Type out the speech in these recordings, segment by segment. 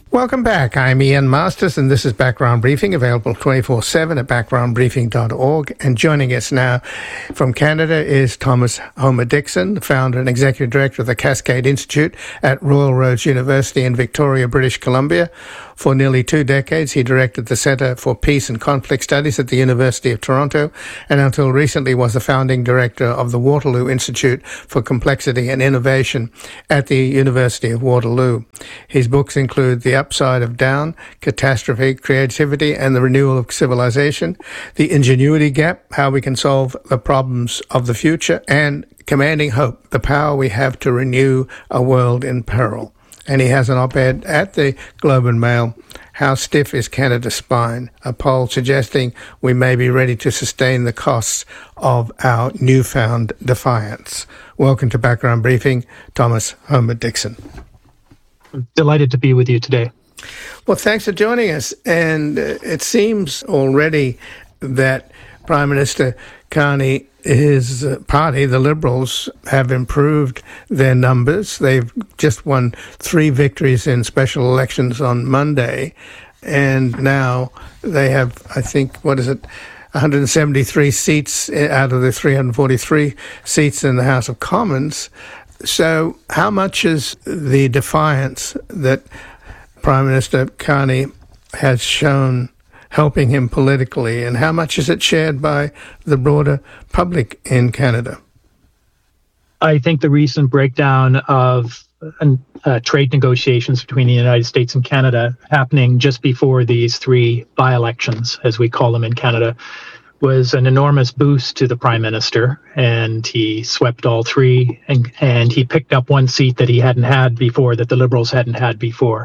Welcome back. I'm Ian Masters, and this is Background Briefing, available 24/7 at backgroundbriefing.org. And joining us now from Canada is Thomas Homer-Dixon, the founder and executive director of the Cascade Institute at Royal Roads University in Victoria, British Columbia. For nearly 2 decades, he directed the Centre for Peace and Conflict Studies at the University of Toronto, and until recently was the founding director of the Waterloo Institute for Complexity and Innovation at the University of Waterloo. His books include The Upside of Down, Catastrophe, Creativity and the Renewal of Civilization, The Ingenuity Gap, How We Can Solve the Problems of the Future, and Commanding Hope, The Power We Have to Renew a World in Peril. And he has an op-ed at the Globe and Mail, How Stiff is Canada's Spine? A poll suggesting we may be ready to sustain the costs of our newfound defiance. Welcome to Background Briefing, Thomas Homer-Dixon. I'm delighted to be with you today. Well, thanks for joining us. And it seems already that Prime Minister Carney, his party, the Liberals, have improved their numbers. They've just won 3 victories in special elections on Monday. And now they have, I think, 173 seats out of the 343 seats in the House of Commons. So how much is the defiance that Prime Minister Carney has shown helping him politically, and how much is it shared by the broader public in Canada? I think the recent breakdown of trade negotiations between the United States and Canada happening just before these 3 by-elections, as we call them in Canada, was an enormous boost to the Prime Minister, and he swept all 3, and he picked up 1 seat that he hadn't had before, that the Liberals hadn't had before.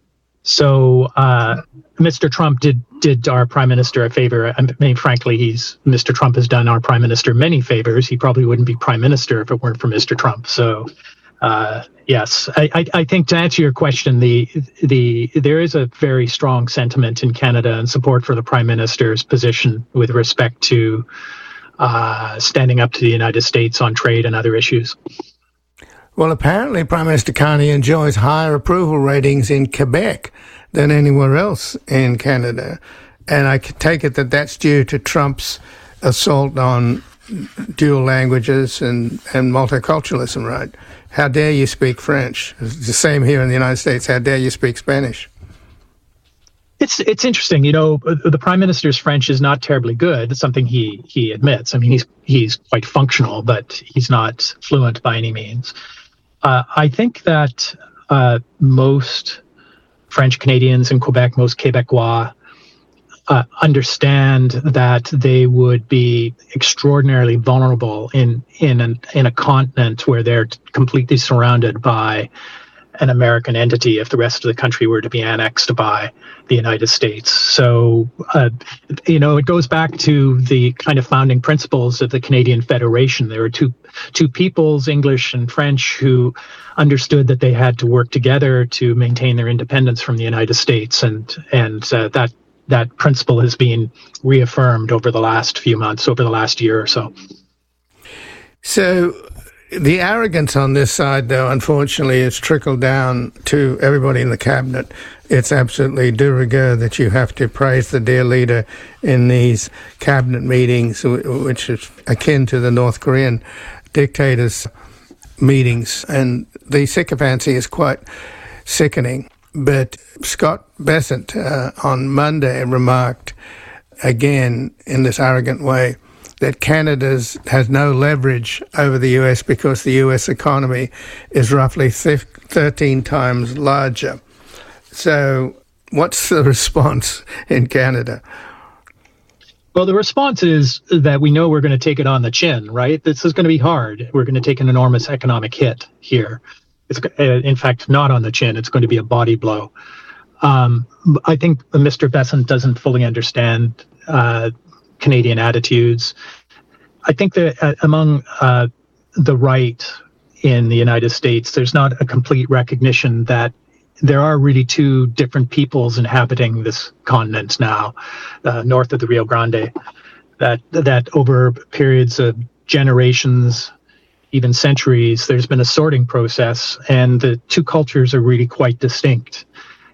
So Mr. Trump did our Prime Minister a favor. I mean, frankly, Mr. Trump has done our Prime Minister many favors. He probably wouldn't be Prime Minister if it weren't for Mr. Trump. So, yes, I think to answer your question, there is a very strong sentiment in Canada and support for the Prime Minister's position with respect to standing up to the United States on trade and other issues. Well, apparently Prime Minister Carney enjoys higher approval ratings in Quebec than anywhere else in Canada. And I take it that that's due to Trump's assault on dual languages and multiculturalism, right? How dare you speak French? It's the same here in the United States. How dare you speak Spanish? It's interesting. You know, the Prime Minister's French is not terribly good. It's something he admits. I mean, he's quite functional, but he's not fluent by any means. I think that most French Canadians in Quebec, most Quebecois, understand that they would be extraordinarily vulnerable in a continent where they're completely surrounded by an American entity if the rest of the country were to be annexed by the United States. So, it goes back to the kind of founding principles of the Canadian Federation. There were two peoples, English and French, who understood that they had to work together to maintain their independence from the United States, and that principle has been reaffirmed over the last few months, over the last year or so. So the arrogance on this side, though, unfortunately, has trickled down to everybody in the cabinet. It's absolutely de rigueur that you have to praise the dear leader in these cabinet meetings, which is akin to the North Korean dictators' meetings. And the sycophancy is quite sickening. But Scott Bessent on Monday remarked again in this arrogant way that Canada has no leverage over the US because the US economy is roughly 13 times larger. So what's the response in Canada? Well, the response is that we know we're going to take it on the chin, right? This is going to be hard. We're going to take an enormous economic hit here. It's, in fact, not on the chin. It's going to be a body blow. I think Mr. Bessent doesn't fully understand Canadian attitudes. I think that among the right in the United States, there's not a complete recognition that there are really 2 different peoples inhabiting this continent now, north of the Rio Grande, that over periods of generations, even centuries, there's been a sorting process, and the 2 cultures are really quite distinct.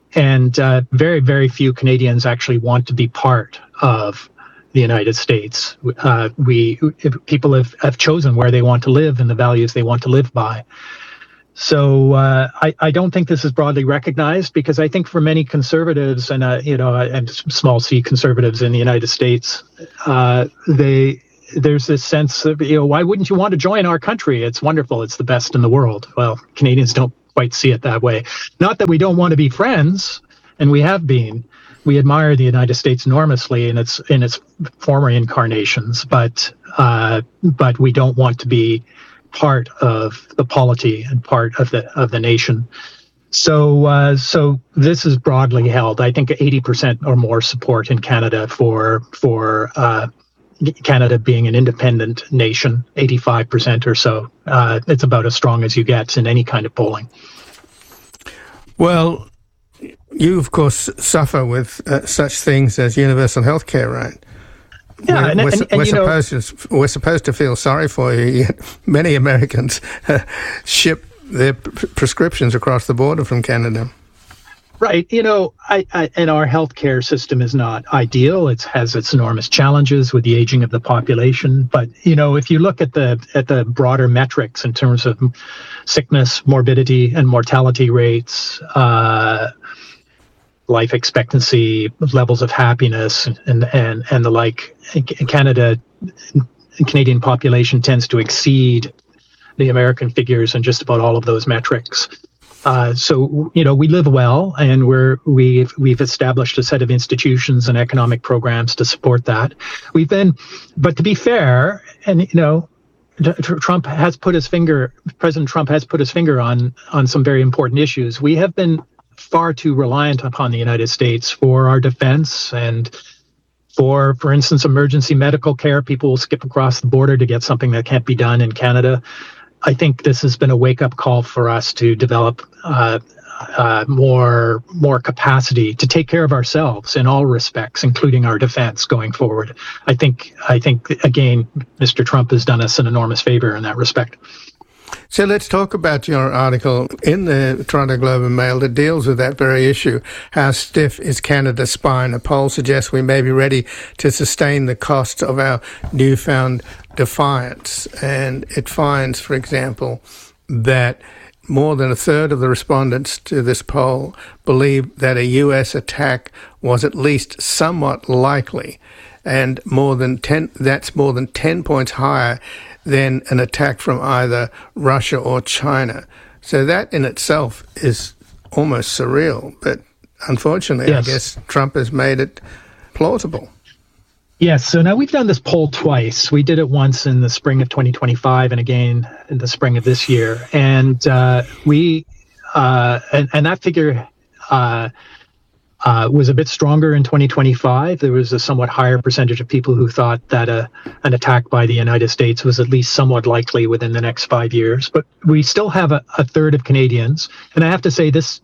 very, very few Canadians actually want to be part of the United States. People have chosen where they want to live and the values they want to live by. So I don't think this is broadly recognized, because I think for many conservatives and small c conservatives in the United States, there's this sense of, why wouldn't you want to join our country? It's wonderful. It's the best in the world. Well, Canadians don't quite see it that way. Not that we don't want to be friends, and we have been. We admire the United States enormously in its former incarnations, but we don't want to be part of the polity and part of the nation. So this is broadly held. I think 80% or more support in Canada for Canada being an independent nation, 85% or so. It's about as strong as you get in any kind of polling. Well, you, of course, suffer with such things as universal health care, right? Yeah, we're supposed to feel sorry for you, yet many Americans ship their prescriptions across the border from Canada. Right. And our healthcare system is not ideal. It has its enormous challenges with the aging of the population. But, if you look at the broader metrics in terms of sickness, morbidity, and mortality rates, life expectancy, levels of happiness, and the like, Canadian population tends to exceed the American figures in just about all of those metrics. So we live well, and we've established a set of institutions and economic programs to support that. But to be fair, and President Trump has put his finger on some very important issues. We have been far too reliant upon the United States for our defense and for instance, emergency medical care. People will skip across the border to get something that can't be done in Canada. I think this has been a wake-up call for us to develop more capacity to take care of ourselves in all respects, including our defense going forward. I think again, Mr. Trump has done us an enormous favor in that respect. So let's talk about your article in the Toronto Globe and Mail that deals with that very issue. How stiff is Canada's spine? A poll suggests we may be ready to sustain the costs of our newfound defiance. And it finds, for example, that more than a third of the respondents to this poll believe that a U.S. attack was at least somewhat likely, and that's more than 10 points higher than an attack from either Russia or China. So that in itself is almost surreal. But unfortunately, yes, I guess Trump has made it plausible. Yes. So now we've done this poll twice. We did it once in the spring of 2025 and again in the spring of this year. And and that figure was a bit stronger in 2025. There was a somewhat higher percentage of people who thought that an attack by the United States was at least somewhat likely within the next 5 years. But we still have a third of Canadians. And I have to say this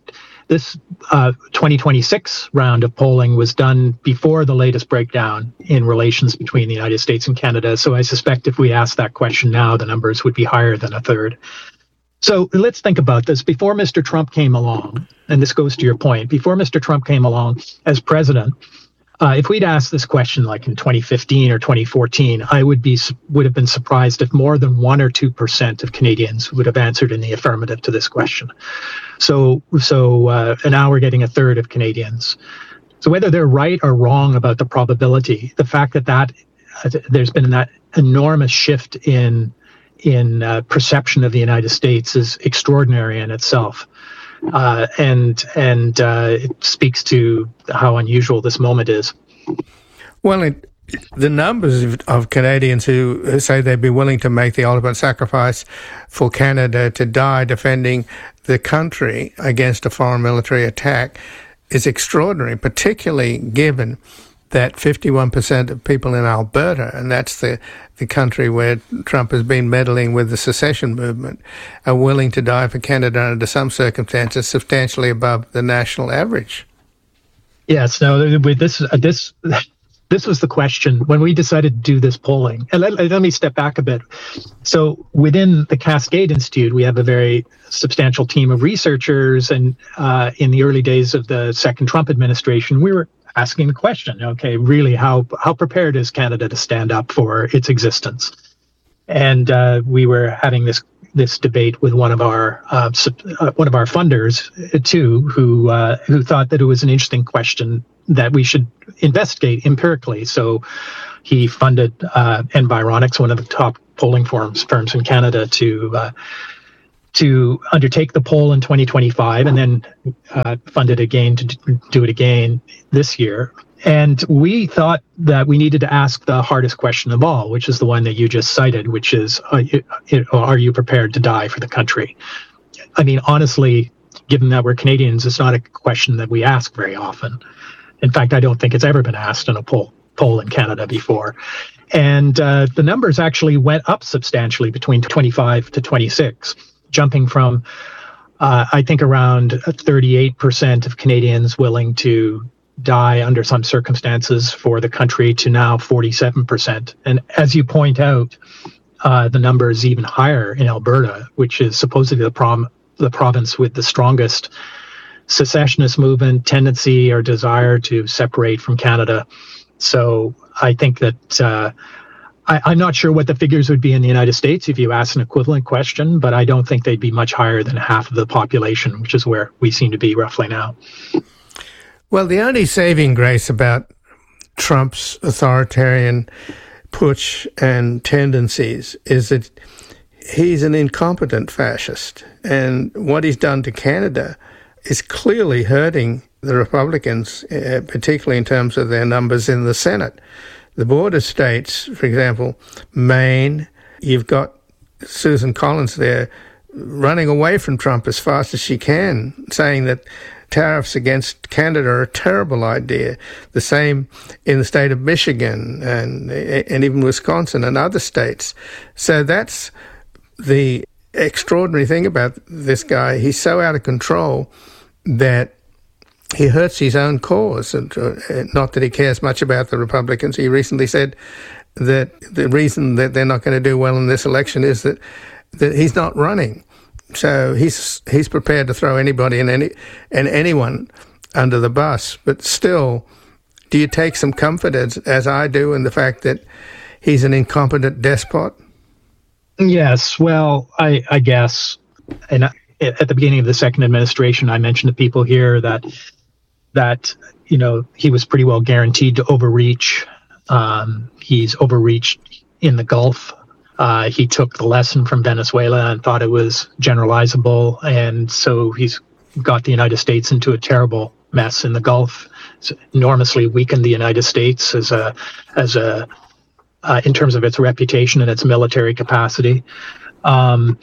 2026 round of polling was done before the latest breakdown in relations between the United States and Canada. So I suspect if we asked that question now, the numbers would be higher than a third. So let's think about this. Before Mr. Trump came along, and this goes to your point, before Mr. Trump came along as president, if we'd asked this question like in 2015 or 2014, I would have been surprised if more than 1 or 2% of Canadians would have answered in the affirmative to this question. So now we're getting a third of Canadians. So whether they're right or wrong about the probability, the fact that there's been that enormous shift in perception of the United States is extraordinary in itself. And it speaks to how unusual this moment is. Well, the numbers of Canadians who say they'd be willing to make the ultimate sacrifice for Canada to die defending the country against a foreign military attack is extraordinary, particularly given that 51% of people in Alberta, and that's the country where Trump has been meddling with the secession movement, are willing to die for Canada under some circumstances substantially above the national average. Yes, no, with this this was the question when we decided to do this polling. And let me step back a bit. So within the Cascade Institute, we have a very substantial team of researchers. And in the early days of the second Trump administration, we were asking the question, okay, really, how prepared is Canada to stand up for its existence? And we were having this debate with one of our funders too, who thought that it was an interesting question that we should investigate empirically. So he funded Environics, one of the top polling firms in Canada, to undertake the poll in 2025, and then funded again to do it again this year. And we thought that we needed to ask the hardest question of all, which is the one that you just cited, which is, are you prepared to die for the country? I mean, honestly, given that we're Canadians, it's not a question that we ask very often. In fact, I don't think it's ever been asked in a poll in Canada before. And the numbers actually went up substantially between 25 to 26, jumping from, I think, around 38% of Canadians willing to die under some circumstances for the country to now 47%. And as you point out, the number is even higher in Alberta, which is supposedly the province with the strongest secessionist movement, tendency or desire to separate from Canada. So I think that I'm not sure what the figures would be in the United States if you asked an equivalent question, but I don't think they'd be much higher than half of the population, which is where we seem to be roughly now. Well, the only saving grace about Trump's authoritarian putsch and tendencies is that he's an incompetent fascist. And what he's done to Canada is clearly hurting the Republicans, particularly in terms of their numbers in the Senate. The border states, for example, Maine, you've got Susan Collins there running away from Trump as fast as she can, saying that tariffs against Canada are a terrible idea. The same in the state of Michigan and even Wisconsin and other states. So that's the extraordinary thing about this guy. He's so out of control that he hurts his own cause. And not that he cares much about the Republicans. He recently said that the reason that they're not going to do well in this election is that he's not running. So he's prepared to throw anybody and anyone under the bus. But still, do you take some comfort, as I do, in the fact that he's an incompetent despot? Yes, well, I guess. And at the beginning of the second administration, I mentioned to people here that he was pretty well guaranteed to overreach. He's overreached in the Gulf. He took the lesson from Venezuela and thought it was generalizable, and so he's got the United States into a terrible mess in the Gulf. It's enormously weakened the United States as a in terms of its reputation and its military capacity. And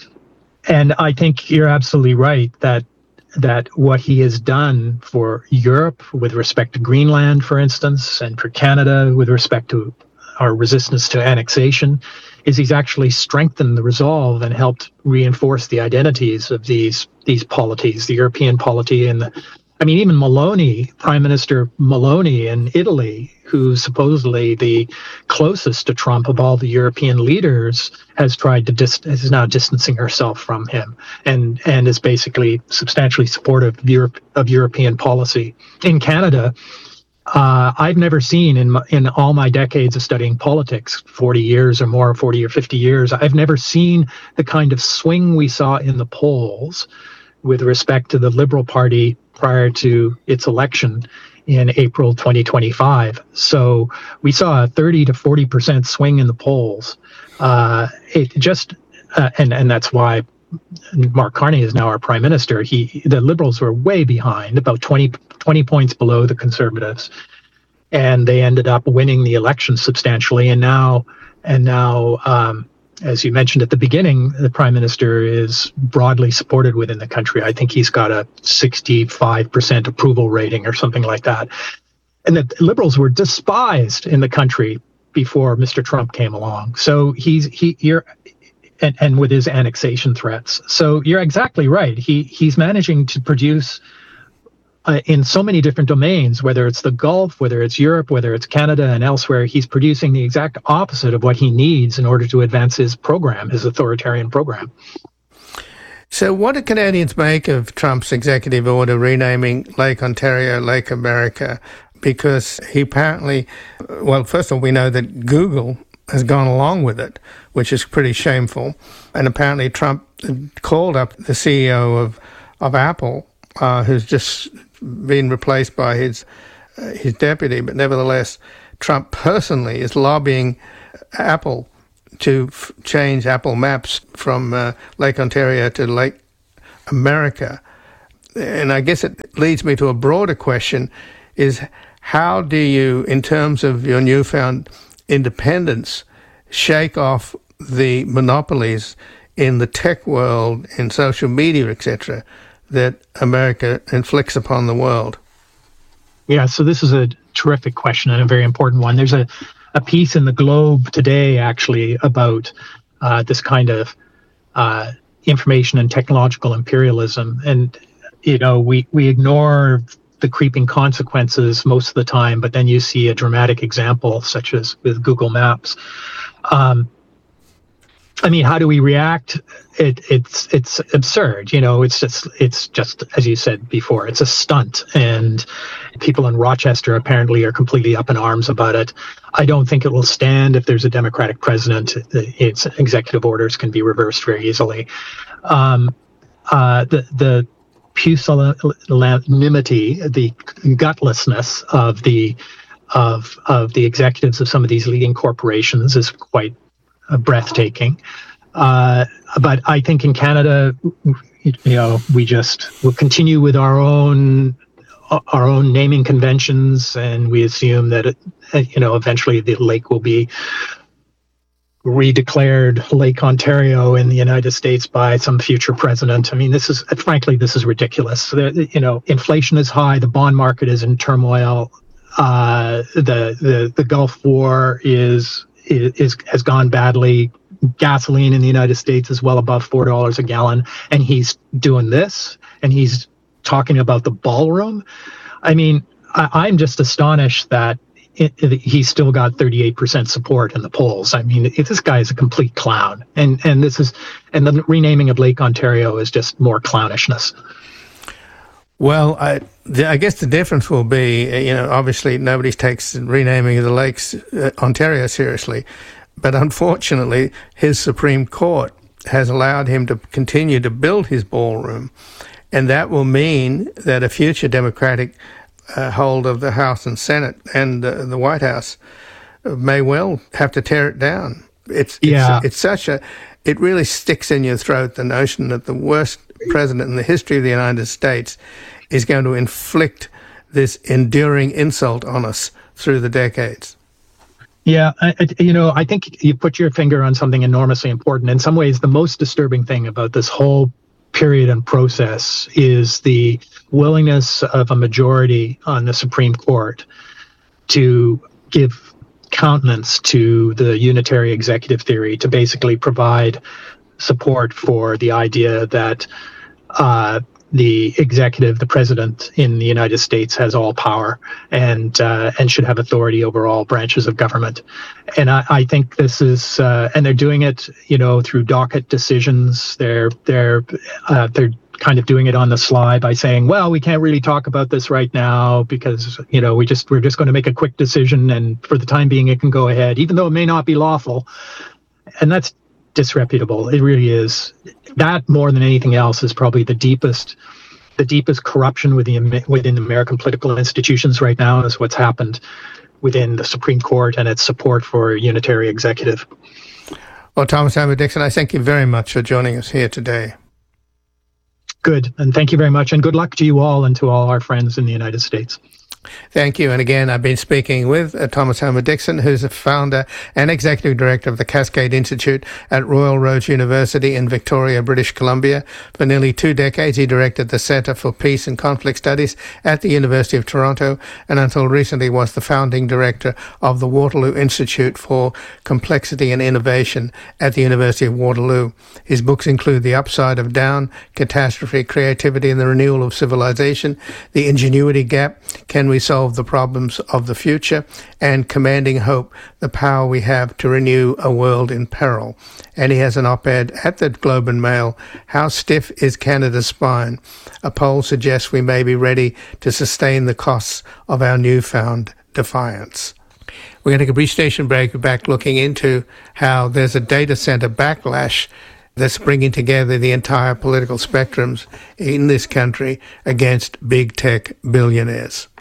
I think you're absolutely right that what he has done for Europe with respect to Greenland, for instance, and for Canada with respect to our resistance to annexation, is he's actually strengthened the resolve and helped reinforce the identities of these polities, the European polity, and even Meloni, Prime Minister Meloni in Italy, who's supposedly the closest to Trump of all the European leaders, has tried to is now distancing herself from him and is basically substantially supportive of European policy. In Canada, I've never seen in all my decades of studying politics, 40 years or more, 40 or 50 years, I've never seen the kind of swing we saw in the polls with respect to the Liberal Party prior to its election in April 2025. So we saw a 30 to 40% swing in the polls. And that's why Mark Carney is now our prime minister. The Liberals were way behind, about 20 points below the Conservatives, and they ended up winning the election substantially. And now, as you mentioned at the beginning, the prime minister is broadly supported within the country. I think he's got a 65% approval rating or something like that. And the Liberals were despised in the country before Mr. Trump came along. So and with his annexation threats. So you're exactly right. He's managing to produce in so many different domains, whether it's the Gulf, whether it's Europe, whether it's Canada and elsewhere, he's producing the exact opposite of what he needs in order to advance his program, his authoritarian program. So what do Canadians make of Trump's executive order renaming Lake Ontario Lake America? Because he apparently, well, first of all, we know that Google has gone along with it, which is pretty shameful. And apparently Trump called up the CEO of Apple, who's just been replaced by his deputy. But nevertheless, Trump personally is lobbying Apple to change Apple Maps from Lake Ontario to Lake America. And I guess it leads me to a broader question, is how do you, in terms of your newfound independence, shake off the monopolies in the tech world, in social media, etc., that America inflicts upon the world? Yeah, so this is a terrific question and a very important one. There's a piece in the Globe today, actually, about this kind of information and technological imperialism. And, you know, we ignore the creeping consequences most of the time, but then you see a dramatic example, such as with Google Maps. I mean, how do we react? It's absurd, you know. It's just as you said before, it's a stunt, and people in Rochester apparently are completely up in arms about it. I don't think it will stand if there's a Democratic president. Its executive orders can be reversed very easily. The pusillanimity, the gutlessness of the executives of some of these leading corporations is quite breathtaking. But I think in Canada, you know, we'll continue with our own naming conventions, and we assume that eventually the lake will be redeclared Lake Ontario in the United States by some future president. I mean, this is ridiculous. Inflation is high, the bond market is in turmoil, the Gulf War has gone badly. Gasoline in the United States is well above $4 a gallon, and he's doing this, and he's talking about the ballroom. I mean, I'm just astonished that he's still got 38% support in the polls. I mean, this guy is a complete clown, and the renaming of Lake Ontario is just more clownishness. Well, I guess the difference will be, obviously nobody takes the renaming of the lakes Ontario seriously, but unfortunately his Supreme Court has allowed him to continue to build his ballroom, and that will mean that a future Democratic hold of the House and Senate and the White House may well have to tear it down. It really sticks in your throat, the notion that the worst president in the history of the United States is going to inflict this enduring insult on us through the decades. Yeah, I think you put your finger on something enormously important. In some ways, the most disturbing thing about this whole period and process is the willingness of a majority on the Supreme Court to give countenance to the unitary executive theory, to basically provide support for the idea that the executive, the president in the United States, has all power and should have authority over all branches of government. And I think this is, and they're doing it, through docket decisions. They're kind of doing it on the sly by saying, well, we can't really talk about this right now because, we're just going to make a quick decision, and for the time being, it can go ahead, even though it may not be lawful. And that's disreputable. It really is. That, more than anything else, is probably the deepest corruption within American political institutions right now, is what's happened within the Supreme Court and its support for a unitary executive. Well, Thomas Homer Dixon, I thank you very much for joining us here today. Good, and thank you very much, and good luck to you all and to all our friends in the United States. Thank you. And again, I've been speaking with Thomas Homer Dixon, who's a founder and executive director of the Cascade Institute at Royal Roads University in Victoria, British Columbia. For nearly 2 decades, he directed the Centre for Peace and Conflict Studies at the University of Toronto, and until recently was the founding director of the Waterloo Institute for Complexity and Innovation at the University of Waterloo. His books include The Upside of Down, Catastrophe, Creativity and the Renewal of Civilization, The Ingenuity Gap, Can We Solve the Problems of the Future, and Commanding Hope, the Power We Have to Renew a World in Peril. And he has an op-ed at the Globe and Mail, How Stiff is Canada's Spine? A poll suggests we may be ready to sustain the costs of our newfound defiance. We're going to take a brief station break. We're back looking into how there's a data center backlash that's bringing together the entire political spectrums in this country against big tech billionaires.